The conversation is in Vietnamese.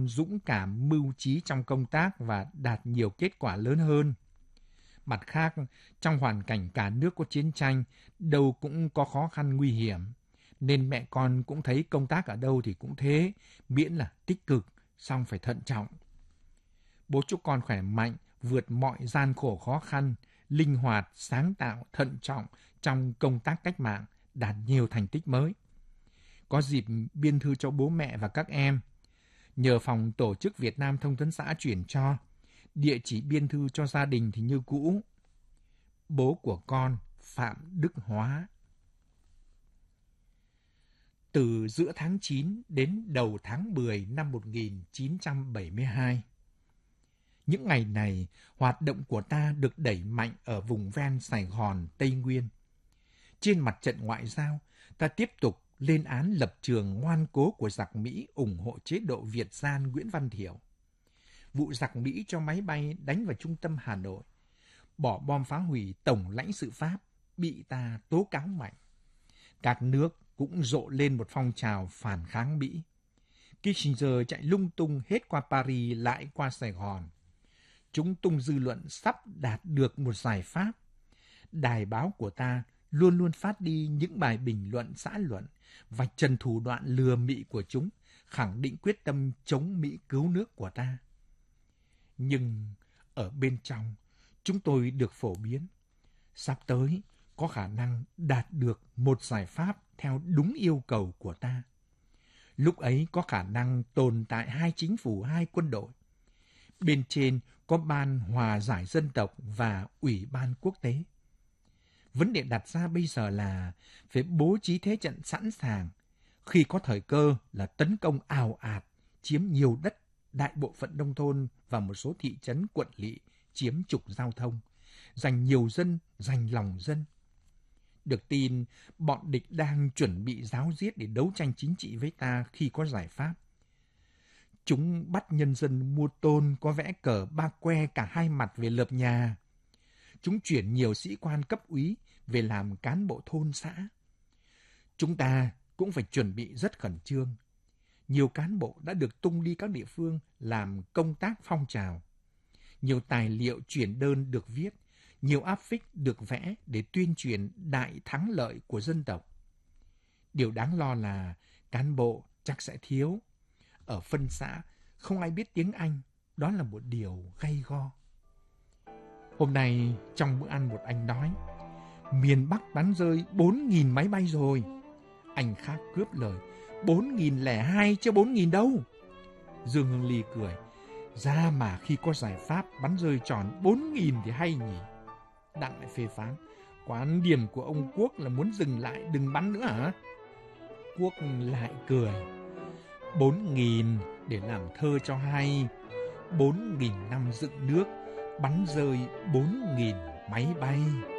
dũng cảm mưu trí trong công tác và đạt nhiều kết quả lớn hơn. Mặt khác, trong hoàn cảnh cả nước có chiến tranh, đâu cũng có khó khăn nguy hiểm, nên mẹ con cũng thấy công tác ở đâu thì cũng thế, miễn là tích cực, song phải thận trọng. Bố chúc con khỏe mạnh, vượt mọi gian khổ khó khăn, linh hoạt, sáng tạo, thận trọng trong công tác cách mạng, đạt nhiều thành tích mới. Có dịp biên thư cho bố mẹ và các em. Nhờ phòng tổ chức Việt Nam Thông tấn xã chuyển cho, địa chỉ biên thư cho gia đình thì như cũ. Bố của con, Phạm Đức Hóa. Từ giữa tháng 9 đến đầu tháng 10 năm 1972. Những ngày này, hoạt động của ta được đẩy mạnh ở vùng ven Sài Gòn, Tây Nguyên. Trên mặt trận ngoại giao, ta tiếp tục lên án lập trường ngoan cố của giặc Mỹ ủng hộ chế độ Việt gian Nguyễn Văn Thiệu. Vụ giặc Mỹ cho máy bay đánh vào trung tâm Hà Nội, bỏ bom phá hủy Tổng lãnh sự Pháp, bị ta tố cáo mạnh. Các nước cũng rộ lên một phong trào phản kháng Mỹ. Kissinger chạy lung tung hết qua Paris lại qua Sài Gòn. Chúng tung dư luận sắp đạt được một giải pháp. Đài báo của ta luôn luôn phát đi những bài bình luận xã luận và trần thủ đoạn lừa mị của chúng, khẳng định quyết tâm chống Mỹ cứu nước của ta. Nhưng ở bên trong, chúng tôi được phổ biến. Sắp tới, có khả năng đạt được một giải pháp theo đúng yêu cầu của ta. Lúc ấy có khả năng tồn tại 2 chính phủ 2 quân đội. Bên trên có Ban Hòa giải Dân tộc và Ủy ban Quốc tế. Vấn đề đặt ra bây giờ là phải bố trí thế trận sẵn sàng. Khi có thời cơ là tấn công ào ạt, chiếm nhiều đất, đại bộ phận nông thôn và một số thị trấn quận lỵ, chiếm trục giao thông, giành nhiều dân, giành lòng dân. Được tin, bọn địch đang chuẩn bị giáo giết để đấu tranh chính trị với ta khi có giải pháp. Chúng bắt nhân dân mua tôn có vẽ cờ ba que cả hai mặt về lợp nhà. Chúng chuyển nhiều sĩ quan cấp úy về làm cán bộ thôn xã. Chúng ta cũng phải chuẩn bị rất khẩn trương. Nhiều cán bộ đã được tung đi các địa phương làm công tác phong trào. Nhiều tài liệu chuyển đơn được viết, nhiều áp phích được vẽ để tuyên truyền đại thắng lợi của dân tộc. Điều đáng lo là cán bộ chắc sẽ thiếu. Ở phân xã không ai biết tiếng Anh, đó là một điều gay go. Hôm nay trong bữa ăn một anh nói, miền Bắc bắn rơi 4.000 máy bay rồi. Anh khác cướp lời, 4.002 chứ 4.000 đâu. Dương Hương Ly cười, ra mà khi có giải pháp bắn rơi tròn 4.000 thì hay nhỉ. Đặng lại phê phán, quan điểm của ông Quốc là muốn dừng lại đừng bắn nữa hả? Quốc lại cười, 4.000 để làm thơ cho hay, 4.000 năm dựng nước, bắn rơi 4.000 máy bay.